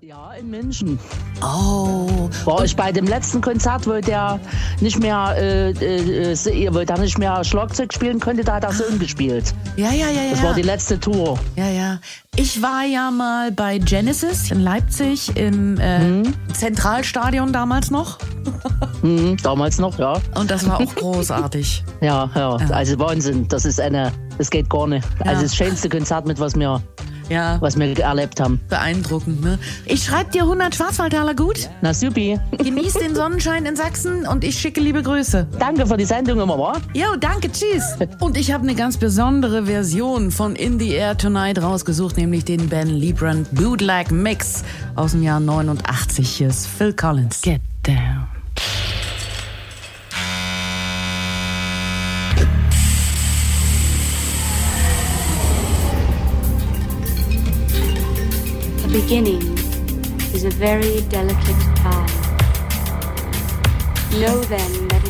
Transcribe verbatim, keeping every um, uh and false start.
Ja, in München. Oh. War ich bei dem letzten Konzert, wo der nicht mehr, äh, äh, wo der nicht mehr Schlagzeug spielen konnte, da hat er Sohn gespielt. Ja, ja, ja, ja. Das war die letzte Tour. Ja, ja. Ich war ja mal bei Genesis in Leipzig im äh, hm. Zentralstadion damals noch. hm, damals noch, ja. Und das war auch großartig. ja, ja, ja, also Wahnsinn. Das ist eine, das geht gar nicht. Ja. Also das schönste Konzert, mit was wir Ja. was wir erlebt haben. Beeindruckend, ne? Ich schreibe dir hundert Schwarzwaldtaler gut. Na supi. Genieß den Sonnenschein in Sachsen und ich schicke liebe Grüße. Danke für die Sendung immer, wa? Jo, danke, tschüss. Und ich habe eine ganz besondere Version von In the Air Tonight rausgesucht, nämlich den Ben Liebrandt Bootleg Mix aus dem Jahr neunundachtzig. Hier ist Phil Collins. Get down. Beginning is a very delicate time. Know then that it